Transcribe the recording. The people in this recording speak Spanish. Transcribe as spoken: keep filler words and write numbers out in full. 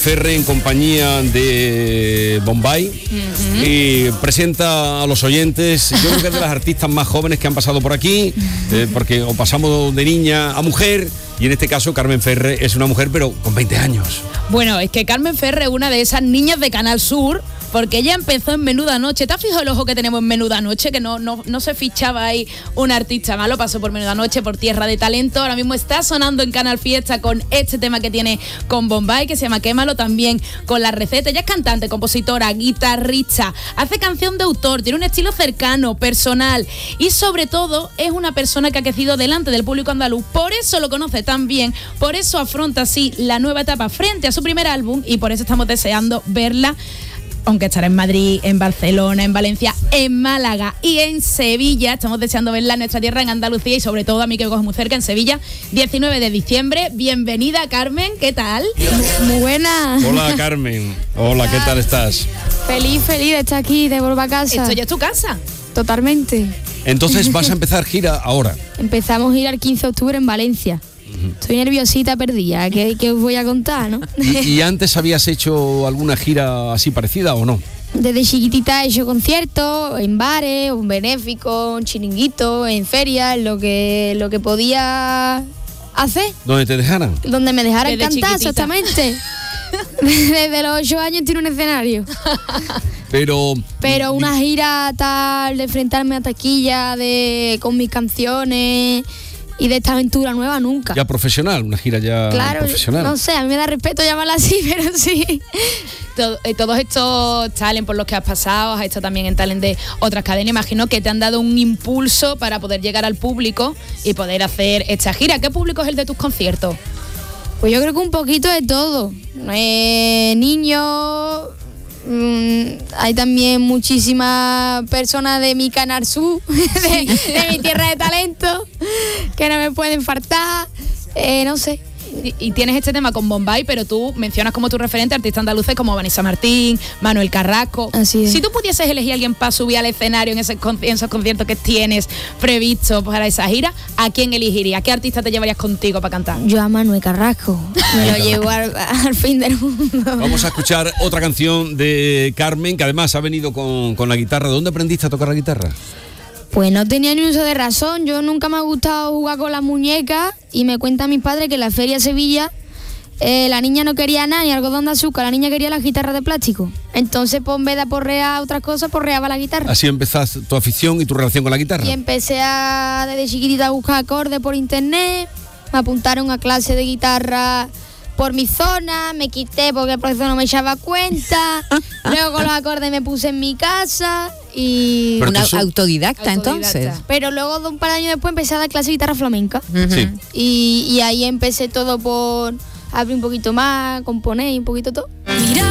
Ferre en compañía de Bombay uh-huh. y presenta a los oyentes. Yo creo que es de las artistas más jóvenes que han pasado por aquí, eh, porque o pasamos de niña a mujer, y en este caso Carmen Ferre es una mujer pero con veinte años. Bueno, es que Carmen Ferre es una de esas niñas de Canal Sur, porque ella empezó en Menuda Noche. ¿Te has fijado el ojo que tenemos en Menuda Noche? Que no, no, no se fichaba ahí un artista malo, pasó por Menuda Noche, por Tierra de Talento. Ahora mismo está sonando en Canal Fiesta con este tema que tiene con Bombay, que se llama Quémalo, también con La Receta. Ella es cantante, compositora, guitarrista, hace canción de autor, tiene un estilo cercano, personal, y sobre todo es una persona que ha crecido delante del público andaluz. Por eso lo conoce tan bien, por eso afronta así la nueva etapa frente a su primer álbum, y por eso estamos deseando verla, aunque estará en Madrid, en Barcelona, en Valencia, en Málaga y en Sevilla. Estamos deseando verla en nuestra tierra, en Andalucía, y sobre todo a mí que cojo muy cerca, en Sevilla, diecinueve de diciembre. Bienvenida, Carmen, ¿qué tal? Muy buena. Hola, Carmen. Hola, ¿qué tal estás? Feliz, feliz de estar aquí, de volver a casa. ¿Esto ya es tu casa? Totalmente. Entonces vas a empezar gira ahora. Empezamos a ir el quince de octubre en Valencia. Estoy nerviosita, perdida, ¿qué, qué os voy a contar, no? ¿Y, ¿Y antes habías hecho alguna gira así parecida o no? Desde chiquitita he hecho conciertos en bares, un benéfico, un chiringuito, en ferias, lo que, lo que podía hacer. ¿Dónde te dejaran? Donde me dejaran Desde cantar, chiquitita. Exactamente. Desde los ocho años tiene un escenario. Pero... Pero una gira tal, de enfrentarme a taquilla, de con mis canciones... Y de esta aventura nueva nunca. Ya profesional, una gira ya claro, profesional. No sé, a mí me da respeto llamarla así, pero sí. Todo, eh, todos estos talent por los que has pasado, has estado también en talent de otras cadenas, imagino que te han dado un impulso para poder llegar al público y poder hacer esta gira. ¿Qué público es el de tus conciertos? Pues yo creo que un poquito de todo. Eh, niños... Mm, hay también muchísimas personas de mi Canal Sur, de, de mi tierra de talento, que no me pueden faltar, eh, no sé. Y, y tienes este tema con Bombay, pero tú mencionas como tu referente artistas andaluces como Vanessa Martín, Manuel Carrasco. Así es. Si tú pudieses elegir a alguien para subir al escenario en, ese, en esos conciertos que tienes previstos para esa gira, ¿a quién elegirías? ¿Qué artista te llevarías contigo para cantar? Yo a Manuel Carrasco, me lo llevo al, al fin del mundo. Vamos a escuchar otra canción de Carmen, que además ha venido con, con la guitarra. ¿Dónde aprendiste a tocar la guitarra? Pues no tenía ni uso de razón, yo nunca me ha gustado jugar con las muñecas, y me cuentan mis padres que en la feria de Sevilla eh, la niña no quería nada, ni algodón de azúcar, la niña quería las guitarras de plástico. Entonces, pues en vez de aporrear otras cosas, porreaba la guitarra. Así empezaste tu afición y tu relación con la guitarra. Y empecé a, desde chiquitita a buscar acordes por internet, me apuntaron a clase de guitarra por mi zona, me quité porque el profesor no me echaba cuenta, luego con los acordes me puse en mi casa y... Una son... autodidacta, Autodidacta, entonces. Pero luego de un par de años después empecé a dar clase de guitarra flamenca. Uh-huh. Sí. Y, y ahí empecé todo por abrir un poquito más, componer y un poquito todo. Mira.